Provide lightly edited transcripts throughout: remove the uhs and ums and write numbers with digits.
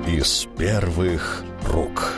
Из первых рук.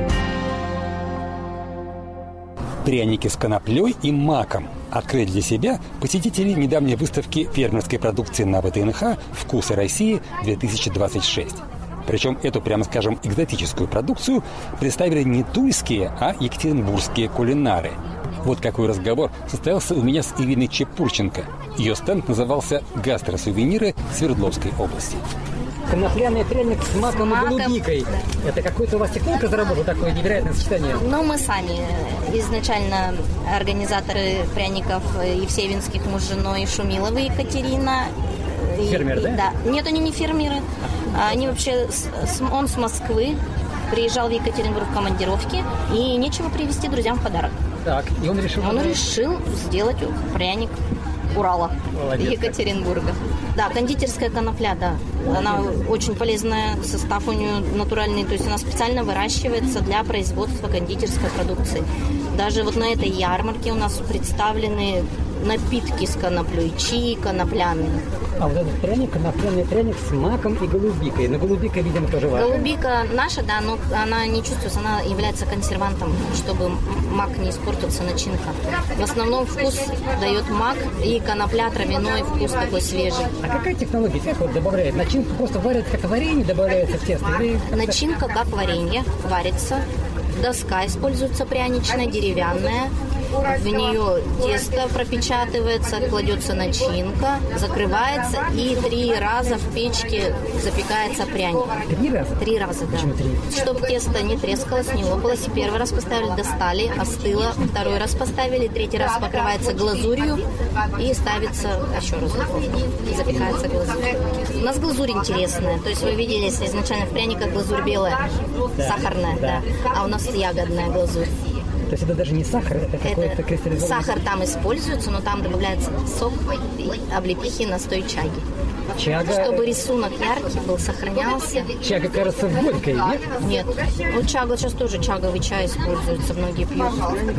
Пряники с коноплей и маком открыли для себя посетители недавней выставки фермерской продукции на ВТНХ «Вкусы России-2026». Причем эту, прямо скажем, экзотическую продукцию представили не тульские, а екатеринбургские кулинары. Вот какой разговор состоялся у меня с Ириной Чепурченко. Ее стенд назывался «Гастросувениры Свердловской области». Конопляный пряник с маком и голубикой. Да. Это какой-то у вас техника заработала, такое невероятное сочетание? Ну, мы сами изначально организаторы пряников Евсеевинских муж с женой Шумиловой Екатерина. Фермер, да? Да. Нет, они не фермеры. Они вообще... Он с Москвы. Приезжал в Екатеринбург в командировке. И нечего привезти друзьям в подарок. Так, и он решил сделать пряник Урала, молодец, Екатеринбурга. Да, кондитерская конопля, да. Она очень полезная, состав у нее натуральный, то есть она специально выращивается для производства кондитерской продукции. Даже вот на этой ярмарке у нас представлены напитки с коноплей, чаи конопляные. А вот этот пряник, конопляный пряник с маком и голубикой. Но голубика, видимо, тоже ваша. Голубика наша, да, но она не чувствуется, она является консервантом, чтобы мак не испортился, начинка. В основном вкус дает мак и конопля, травяной вкус такой свежий. А какая технология? Как вот добавляет? Начинку просто варят, как варенье добавляется в тесто? Начинка как варенье, варится. Доска используется пряничная, деревянная. В нее тесто пропечатывается, кладется начинка, закрывается и 3 раза в печке запекается пряник. 3 раза? 3 раза, да. Почему 3? Чтобы тесто не трескалось, не лопалось. Первый раз поставили, достали, остыло. Второй раз поставили, 3-й раз покрывается глазурью и ставится еще раз. Запекается глазурь. У нас глазурь интересная. То есть вы видели, если изначально в пряниках глазурь белая, да, сахарная, да. А у нас ягодная глазурь. То есть это даже не сахар, это какой-то кристаллизованный... Сахар там используется, но там добавляется сок, облепихи, настой чаги. Чага... Чтобы рисунок яркий был, сохранялся. Чага, кажется, горькой, нет? Нет. Ну, чага, сейчас тоже чаговый чай используется, многие пьют.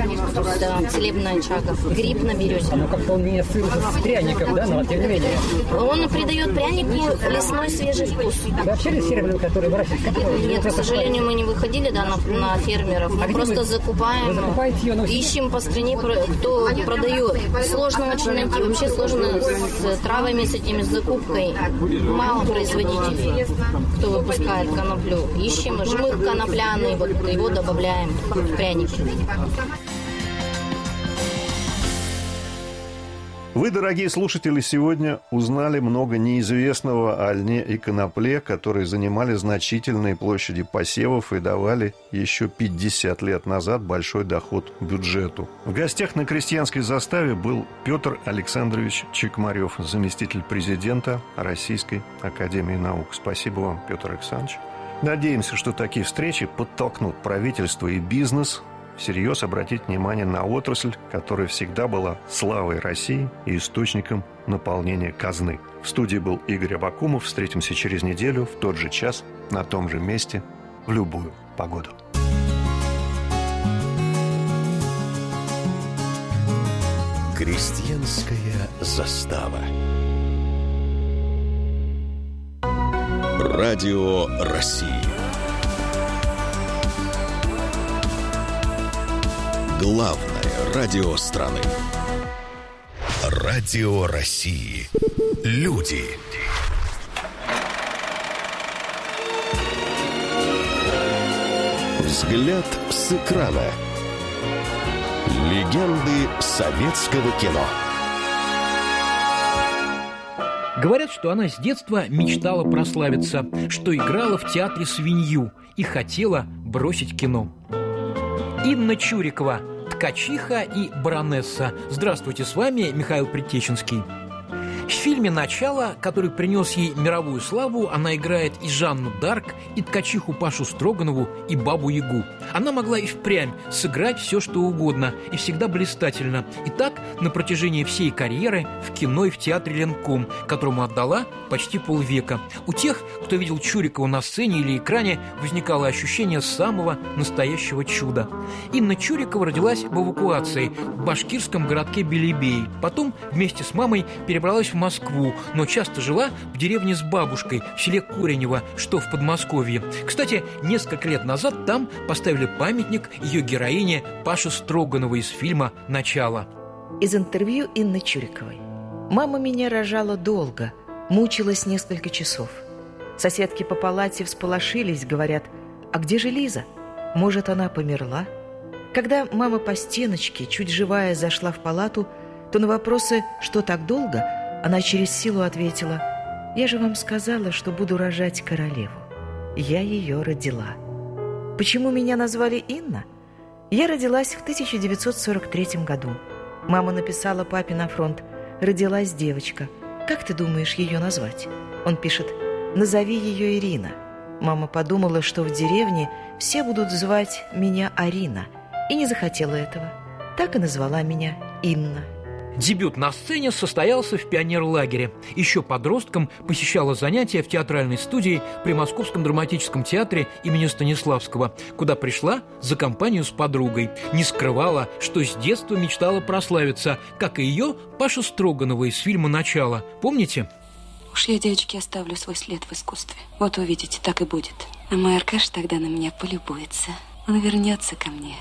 Да, целебная чага. Гриб на березе. Оно как-то он не ассоциируется с пряником, да, но тем не менее. Он придает прянику лесной свежий вкус. Вы общались с фермерами, которые выращивают? Нет, к сожалению, мы не выходили, да, на фермеров. Мы просто закупаем. Вы закупаете ее, но... Ищем по стране, кто продает. Сложно очень найти. Вообще сложно с травами, с этими, с закупкой. Мало производителей, кто выпускает коноплю. Ищем жмых конопляный, вот его добавляем в пряники. Вы, дорогие слушатели, сегодня узнали много неизвестного о льне и конопле, которые занимали значительные площади посевов и давали еще 50 лет назад большой доход бюджету. В гостях на крестьянской заставе был Петр Александрович Чекмарев, заместитель президента Российской академии наук. Спасибо вам, Петр Александрович. Надеемся, что такие встречи подтолкнут правительство и бизнес всерьез обратить внимание на отрасль, которая всегда была славой России и источником наполнения казны. В студии был Игорь Абакумов. Встретимся через неделю в тот же час, на том же месте, в любую погоду. Крестьянская застава. Радио России. Главное радио страны. Радио России. Люди. Взгляд с экрана. Легенды советского кино. Говорят, что она с детства мечтала прославиться, что играла в театре свинью и хотела бросить кино. Инна Чурикова, ткачиха и баронесса. Здравствуйте, с вами Михаил Предтеченский. В фильме «Начало», который принес ей мировую славу, она играет и Жанну Дарк, и ткачиху Пашу Строганову, и Бабу-Ягу. Она могла и впрямь сыграть все, что угодно, и всегда блистательно. И так на протяжении всей карьеры в кино и в театре Ленком, которому отдала почти полвека. У тех, кто видел Чурикову на сцене или экране, возникало ощущение самого настоящего чуда. Инна Чурикова родилась в эвакуации в башкирском городке Белебей. Потом вместе с мамой перебралась в Москву, но часто жила в деревне с бабушкой в селе Коренево, что в Подмосковье. Кстати, несколько лет назад там поставили памятник ее героине Паше Строгановой из фильма «Начало». Из интервью Инны Чуриковой. «Мама меня рожала долго, мучилась несколько часов. Соседки по палате всполошились, говорят: а где же Лиза? Может, она померла? Когда мама по стеночке, чуть живая, зашла в палату, то на вопросы, что так долго, она через силу ответила: я же вам сказала, что буду рожать королеву. Я ее родила. Почему меня назвали Инна? Я родилась в 1943 году. Мама написала папе на фронт: родилась девочка. Как ты думаешь ее назвать? Он пишет: назови ее Ирина. Мама подумала, что в деревне все будут звать меня Арина, и не захотела этого. Так и назвала меня Инна. Дебют на сцене состоялся в пионерлагере. Еще подростком посещала занятия в театральной студии при Московском драматическом театре имени Станиславского, куда пришла за компанию с подругой. Не скрывала, что с детства мечтала прославиться, как и ее Паша Строганова из фильма «Начало». Помните? Уж я, девочки, оставлю свой след в искусстве. Вот увидите, так и будет. А мой Аркаш тогда на меня полюбуется. Он вернется ко мне.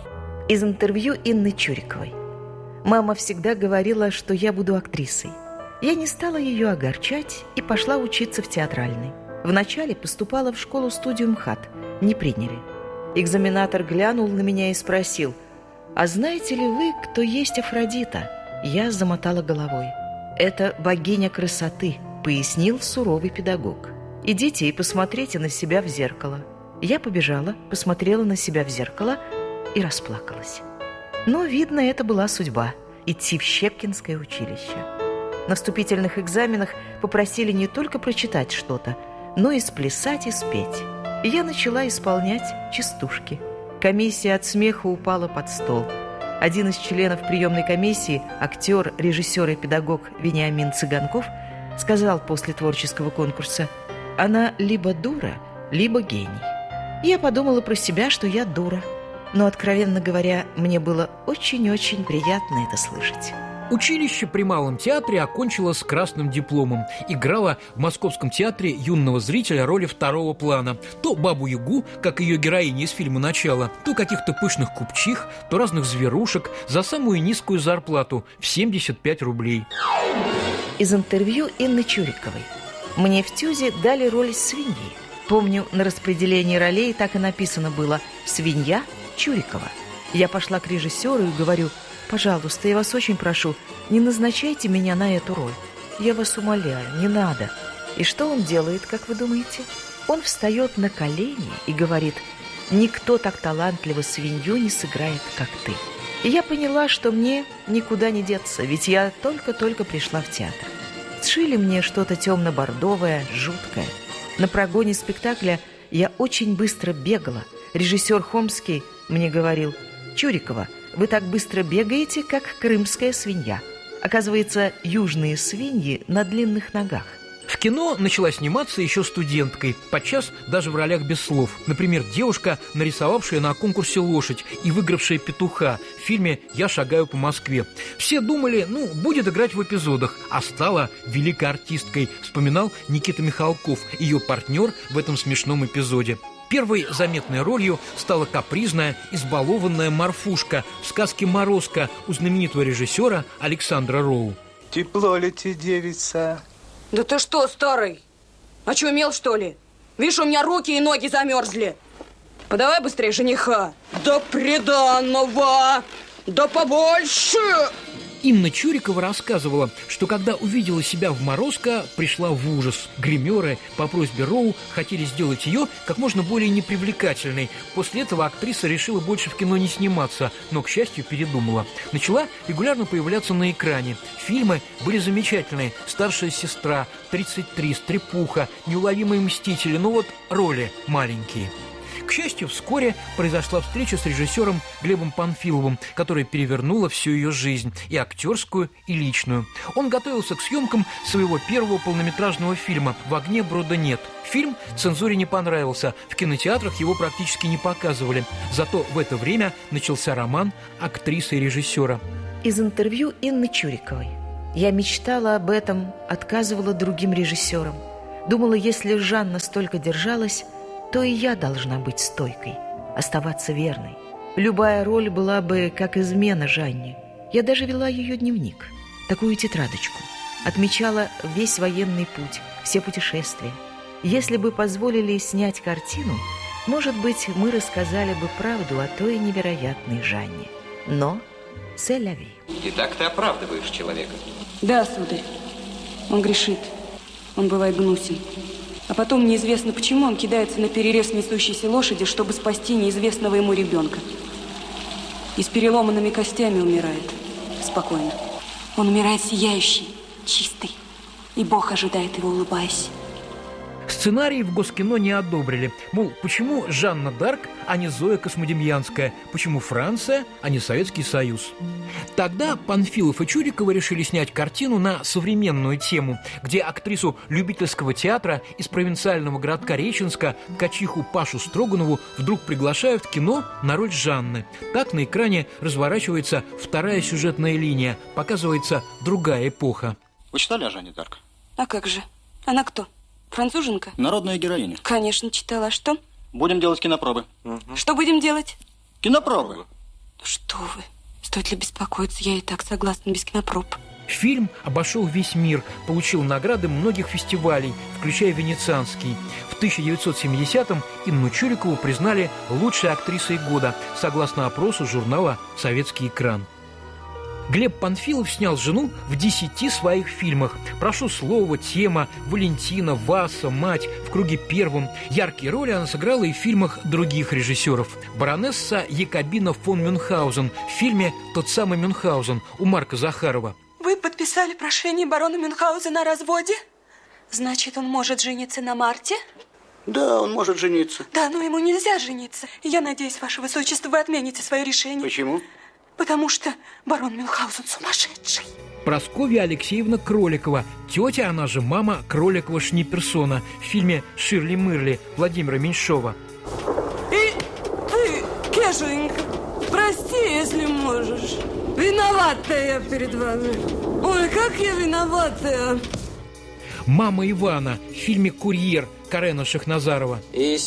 Из интервью Инны Чуриковой. Мама всегда говорила, что я буду актрисой. Я не стала ее огорчать и пошла учиться в театральный. Вначале поступала в школу-студию МХАТ. Не приняли. Экзаменатор глянул на меня и спросил: а знаете ли вы, кто есть Афродита? Я замотала головой. Это богиня красоты, пояснил суровый педагог. Идите и посмотрите на себя в зеркало. Я побежала, посмотрела на себя в зеркало и расплакалась. Но, видно, это была судьба – идти в Щепкинское училище. На вступительных экзаменах попросили не только прочитать что-то, но и сплясать и спеть. И я начала исполнять частушки. Комиссия от смеха упала под стол. Один из членов приемной комиссии, актер, режиссер и педагог Вениамин Цыганков, сказал после творческого конкурса: она либо дура, либо гений. Я подумала про себя, что я дура. Но, откровенно говоря, мне было очень-очень приятно это слышать. Училище при Малом театре окончила с красным дипломом. Играла в Московском театре юного зрителя роли второго плана. То бабу-ягу, как ее героиня из фильма «Начало», то каких-то пышных купчих, то разных зверушек за самую низкую зарплату в 75 рублей. Из интервью Инны Чуриковой. Мне в ТЮЗе дали роль свиньи. Помню, на распределении ролей так и написано было: «Свинья Чурикова». Я пошла к режиссеру и говорю: пожалуйста, я вас очень прошу, не назначайте меня на эту роль. Я вас умоляю, не надо. И что он делает, как вы думаете? Он встает на колени и говорит: никто так талантливо свинью не сыграет, как ты. И я поняла, что мне никуда не деться, ведь я только-только пришла в театр. Сшили мне что-то темно-бордовое, жуткое. На прогоне спектакля я очень быстро бегала. Режиссер Хомский мне говорил: Чурикова, вы так быстро бегаете, как крымская свинья. Оказывается, южные свиньи на длинных ногах. В кино начала сниматься еще студенткой, подчас даже в ролях без слов. Например, девушка, нарисовавшая на конкурсе лошадь и выигравшая петуха в фильме «Я шагаю по Москве». Все думали, будет играть в эпизодах, а стала великой артисткой, вспоминал Никита Михалков, ее партнер в этом смешном эпизоде. Первой заметной ролью стала капризная, избалованная Марфушка в сказке «Морозко» у знаменитого режиссера Александра Роу. Тепло ли тебе, девица? Да ты что, старый? Очумел, что ли? Видишь, у меня руки и ноги замерзли. Подавай быстрее жениха. Да приданного! Да побольше! Инна Чурикова рассказывала, что когда увидела себя в «Морозко», пришла в ужас. Гримеры по просьбе Роу хотели сделать ее как можно более непривлекательной. После этого актриса решила больше в кино не сниматься, но, к счастью, передумала. Начала регулярно появляться на экране. Фильмы были замечательные: «Старшая сестра», «33», «Стрепуха», «Неуловимые мстители», роли маленькие. К счастью, вскоре произошла встреча с режиссером Глебом Панфиловым, которая перевернула всю ее жизнь, и актерскую, и личную. Он готовился к съемкам своего первого полнометражного фильма «В огне брода нет». Фильм цензуре не понравился, в кинотеатрах его практически не показывали. Зато в это время начался роман актрисы и режиссера. Из интервью Инны Чуриковой. Я мечтала об этом, отказывала другим режиссерам. Думала, если Жанна столько держалась, то и я должна быть стойкой, оставаться верной. Любая роль была бы как измена Жанне. Я даже вела ее дневник, такую тетрадочку. Отмечала весь военный путь, все путешествия. Если бы позволили снять картину, может быть, мы рассказали бы правду о той невероятной Жанне. Но c'est la vie. Итак, ты оправдываешь человека? Да, сударь. Он грешит. Он бывает гнусен. А потом неизвестно почему он кидается на перерез несущейся лошади, чтобы спасти неизвестного ему ребенка. И с переломанными костями умирает. Спокойно. Он умирает сияющий, чистый. И Бог ожидает его, улыбаясь. Сценарий в Госкино не одобрили. Мол, почему Жанна д'Арк, а не Зоя Космодемьянская? Почему Франция, а не Советский Союз? Тогда Панфилов и Чурикова решили снять картину на современную тему, где актрису любительского театра из провинциального городка Реченска, ткачиху Пашу Строганову, вдруг приглашают в кино на роль Жанны. Так на экране разворачивается вторая сюжетная линия, показывается другая эпоха. Вы читали о Жанне д'Арк? А как же? Она кто? Француженка? Народная героиня. Конечно, читала. А что? Будем делать кинопробы. Что будем делать? Кинопробы. Что вы? Стоит ли беспокоиться? Я и так согласна без кинопроб. Фильм обошел весь мир, получил награды многих фестивалей, включая Венецианский. В 1970-м Инну Чурикову признали лучшей актрисой года, согласно опросу журнала «Советский экран». Глеб Панфилов снял жену в 10 своих фильмах. «Прошу слова», «Тема», «Валентина», «Васа», «Мать», «В круге первом». Яркие роли она сыграла и в фильмах других режиссеров. Баронесса Якобина фон Мюнхгаузен в фильме «Тот самый Мюнхгаузен» у Марка Захарова. Вы подписали прошение барона Мюнхгаузена о разводе? Значит, он может жениться на Марте? Да, он может жениться. Да, но ему нельзя жениться. Я надеюсь, ваше высочество, вы отмените свое решение. Почему? Потому что барон Мюнхгаузен сумасшедший. Прасковья Алексеевна Кроликова, тетя, она же мама Кроликова-Шниперсона в фильме «Ширли Мырли» Владимира Меньшова. И ты, Кешенька, прости, если можешь. Виновата я перед вами. Ой, как я виновата. Мама Ивана в фильме «Курьер» Карена Шахназарова. Из